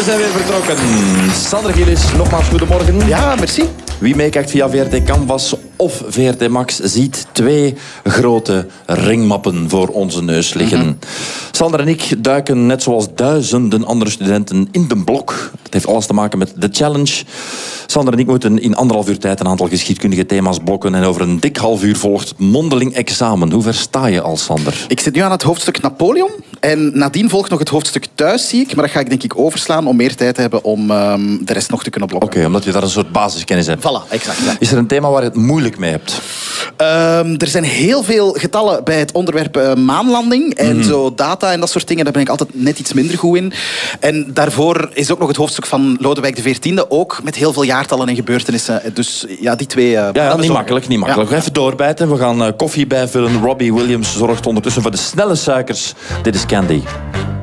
zijn weer vertrokken. Sander Gillis, nogmaals goedemorgen. Ja, merci. Wie meekijkt via VRT Canvas of VRT Max ziet twee grote ringmappen voor onze neus liggen. Sander en ik duiken net zoals duizenden andere studenten in de blok. Dat heeft alles te maken met de challenge. Sander en ik moeten in 1,5 uur tijd een aantal geschiedkundige thema's blokken en over een dik half uur volgt mondeling examen. Hoe ver sta je al, Sander? Ik zit nu aan het hoofdstuk Napoleon en nadien volgt nog het hoofdstuk thuis, zie ik. Maar dat ga ik denk ik overslaan om meer tijd te hebben om de rest nog te kunnen blokken. Oké, omdat je daar een soort basiskennis hebt. Voilà, exact. Ja. Is er een thema waar je het moeilijk mee hebt? Er zijn heel veel getallen bij het onderwerp maanlanding en zo data en dat soort dingen. Daar ben ik altijd net iets minder goed in. En daarvoor is ook nog het hoofdstuk van Lodewijk XIV, ook met heel veel jaartallen en gebeurtenissen. Dus ja, die twee... Ja, niet makkelijk, niet makkelijk. Ja. Even doorbijten. We gaan koffie bijvullen. Robbie Williams zorgt ondertussen voor de snelle suikers. Dit is Candy.